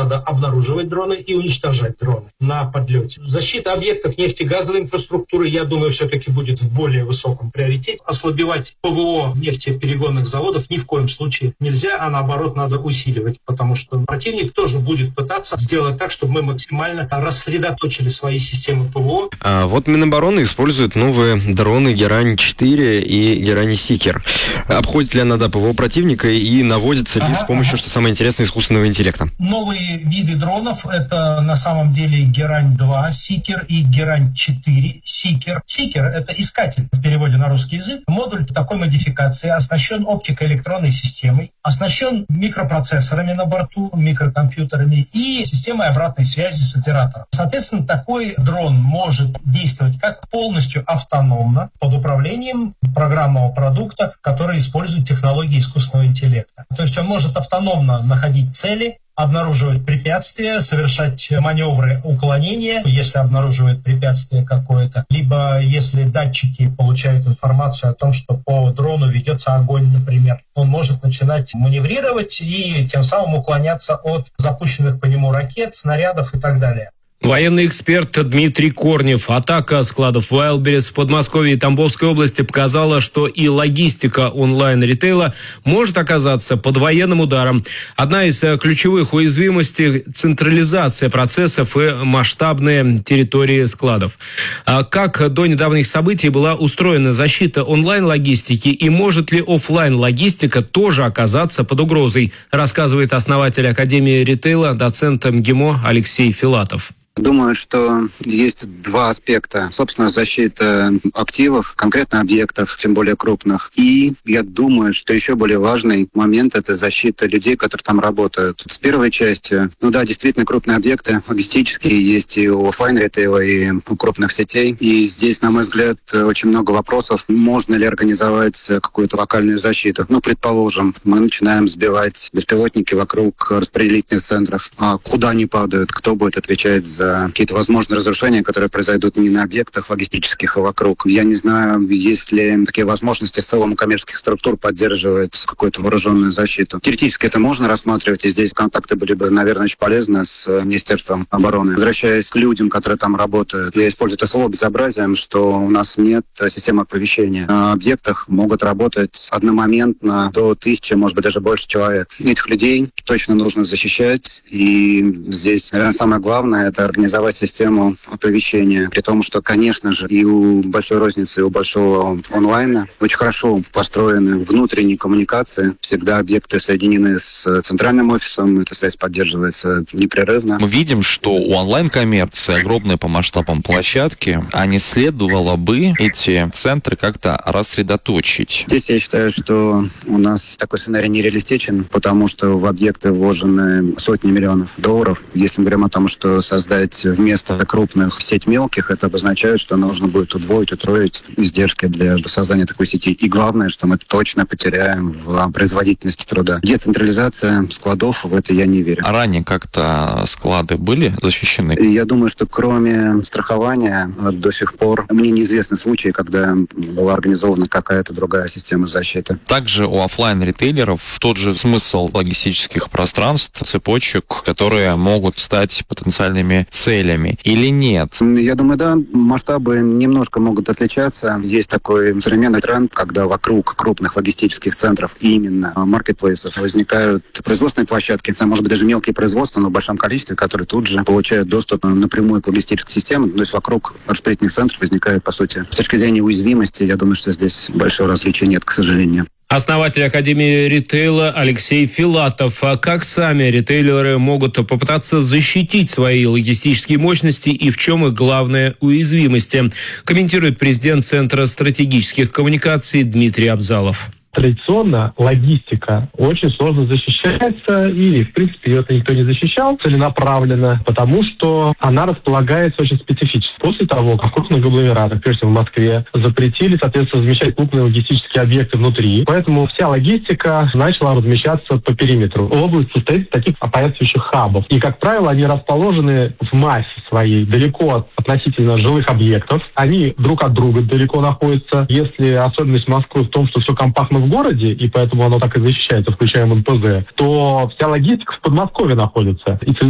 надо обнаруживать дроны и уничтожать дроны на подлете. Защита объектов нефтегазовой инфраструктуры, я думаю, все-таки будет в более высоком приоритете. Ослабевать ПВО нефтеперегонных заводов ни в коем случае нельзя, а наоборот надо усиливать, потому что противник тоже будет пытаться сделать так, чтобы мы максимально рассредоточили свои системы ПВО. Вот Минобороны использует новые дроны Герань-4 и Герань-Сикер. Обходит ли она ПВО противника и наводится ли с помощью, что самое интересное, искусственного интеллекта? Новые виды дронов — это на самом деле Герань-2 Сикер и Герань-4 Сикер. Сикер — это искатель в переводе на русский язык. Модуль такой модификации оснащен оптико-электронной системой, оснащен микропроцессорами на борту, микрокомпьютерами и системой обратной связи с оператором. Соответственно, такой дрон может действовать как полностью автономно под управлением программного продукта, который использует технологии искусственного интеллекта. То есть он может автономно находить цели, обнаруживать препятствия, совершать маневры уклонения, если обнаруживает препятствие какое-то, либо если датчики получают информацию о том, что по дрону ведется огонь, например, он может начинать маневрировать и тем самым уклоняться от запущенных по нему ракет, снарядов и так далее. Военный эксперт Дмитрий Корнев. Атака складов в Вайлдберрис в Подмосковье и Тамбовской области показала, что и логистика онлайн-ритейла может оказаться под военным ударом. Одна из ключевых уязвимостей – централизация процессов и масштабные территории складов. Как до недавних событий была устроена защита онлайн-логистики и может ли офлайн-логистика тоже оказаться под угрозой, рассказывает основатель Академии ритейла, доцент МГИМО Алексей Филатов. Думаю, что есть два аспекта. Собственно, защита активов, конкретно объектов, тем более крупных. И я думаю, что еще более важный момент – это защита людей, которые там работают. С первой части, действительно, крупные объекты логистические есть и у офлайн-ритейла, и у крупных сетей. И здесь, на мой взгляд, очень много вопросов. Можно ли организовать какую-то локальную защиту? Предположим, мы начинаем сбивать беспилотники вокруг распределительных центров. А куда они падают? Кто будет отвечать за какие-то возможные разрушения, которые произойдут не на объектах логистических, а вокруг. Я не знаю, есть ли такие возможности в целом у коммерческих структур поддерживать какую-то вооруженную защиту. Теоретически это можно рассматривать, и здесь контакты были бы, наверное, очень полезны с Министерством обороны. Возвращаясь к людям, которые там работают, я использую это слово безобразием, что у нас нет системы оповещения. На объектах могут работать одномоментно до 1000, может быть, даже больше человек. Этих людей точно нужно защищать, и здесь, наверное, самое главное – это организовать систему оповещения. При том, что, конечно же, и у большой розницы, и у большого онлайна очень хорошо построены внутренние коммуникации. Всегда объекты соединены с центральным офисом, эта связь поддерживается непрерывно. Мы видим, что у онлайн-коммерции огромные по масштабам площадки, а не следовало бы эти центры как-то рассредоточить? Здесь я считаю, что у нас такой сценарий нереалистичен, потому что в объекты вложены сотни миллионов долларов. Если мы говорим о том, что создать вместо крупных сеть мелких, это обозначает, что нужно будет удвоить, утроить издержки для создания такой сети. И главное, что мы точно потеряем в производительности труда. Децентрализация складов, в это я не верю. А ранее как-то склады были защищены? Я думаю, что кроме страхования до сих пор мне неизвестны случаи, когда была организована какая-то другая система защиты. Также у офлайн-ритейлеров тот же смысл логистических пространств, цепочек, которые могут стать потенциальными целями или нет? Я думаю, да, масштабы немножко могут отличаться. Есть такой современный тренд, когда вокруг крупных логистических центров, именно маркетплейсов, возникают производственные площадки, там, может быть, даже мелкие производства, но в большом количестве, которые тут же получают доступ напрямую к логистической системе. То есть вокруг распределительных центров возникает, по сути, с точки зрения уязвимости, я думаю, что здесь большого различия нет, к сожалению. Основатель Академии ритейла Алексей Филатов. А как сами ритейлеры могут попытаться защитить свои логистические мощности и в чем их главные уязвимости, комментирует президент Центра стратегических коммуникаций Дмитрий Абзалов. Традиционно логистика очень сложно защищается, и, в принципе, ее никто не защищал целенаправленно, потому что она располагается очень специфически. После того, как в крупных агломератах, прежде всего в Москве, запретили, соответственно, размещать крупные логистические объекты внутри, поэтому вся логистика начала размещаться по периметру. Область состоит из таких опоясывающих хабов. И, как правило, они расположены в массе своей далеко относительно жилых объектов. Они друг от друга далеко находятся. Если особенность Москвы в том, что все компактно в городе, и поэтому оно так и защищается, включая МНПЗ, то вся логистика в Подмосковье находится. И